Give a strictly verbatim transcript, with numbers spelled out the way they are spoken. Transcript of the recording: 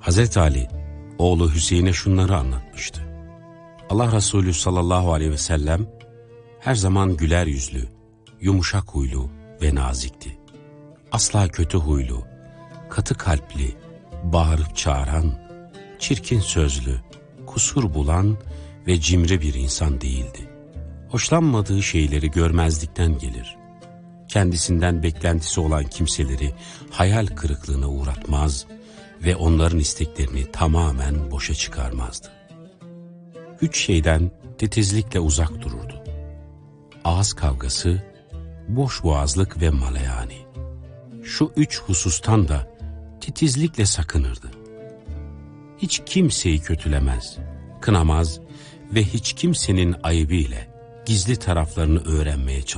Hazreti Ali, oğlu Hüseyin'e şunları anlatmıştı. Allah Resulü sallallahu aleyhi ve sellem her zaman güler yüzlü, yumuşak huylu ve nazikti. Asla kötü huylu, katı kalpli, bağırıp çağıran, çirkin sözlü, kusur bulan ve cimri bir insan değildi. Hoşlanmadığı şeyleri görmezlikten gelir. Kendisinden beklentisi olan kimseleri hayal kırıklığına uğratmaz ve onların isteklerini tamamen boşa çıkarmazdı. Üç şeyden titizlikle uzak dururdu: ağız kavgası, boş boğazlık ve malayani. Şu üç husustan da titizlikle sakınırdı. Hiç kimseyi kötülemez, kınamaz ve hiç kimsenin ayıbıyla gizli taraflarını öğrenmeye çalışmaz.